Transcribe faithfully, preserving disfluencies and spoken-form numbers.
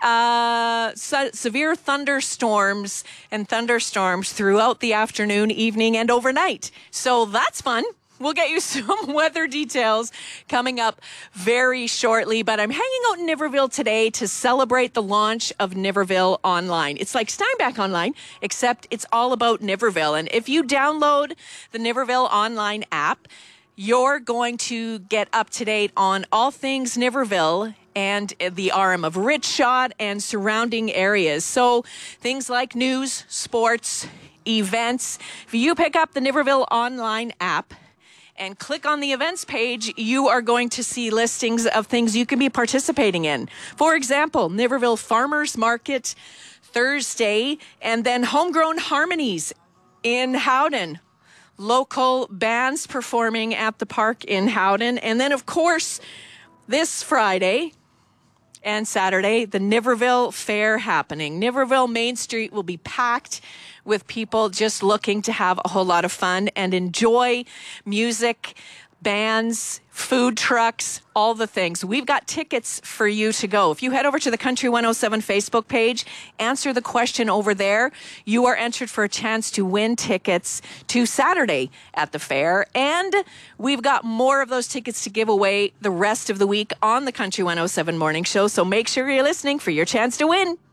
Uh, se- severe thunderstorms and thunderstorms throughout the afternoon, evening, and overnight. So that's fun. We'll get you some weather details coming up very shortly, but I'm hanging out in Niverville today to celebrate the launch of Niverville Online. It's like Steinbach Online, except it's all about Niverville. And if you download the Niverville Online app, you're going to get up to date on all things Niverville and the R M of Richshot and surrounding areas. So things like news, sports, events. If you pick up the Niverville Online app and click on the events page, you are going to see listings of things you can be participating in. For example, Niverville Farmers Market Thursday, and then Homegrown Harmonies in Howden. Local bands performing at the park in Howden. And then, of course, this Friday and Saturday, the Niverville Fair happening. Niverville Main Street will be packed with people just looking to have a whole lot of fun and enjoy music, bands, food trucks, all the things. We've got tickets for you to go. If you head over to the Country one oh seven Facebook page, answer the question over there, you are entered for a chance to win tickets to Saturday at the fair. And we've got more of those tickets to give away the rest of the week on the Country one oh seven Morning Show. So make sure you're listening for your chance to win.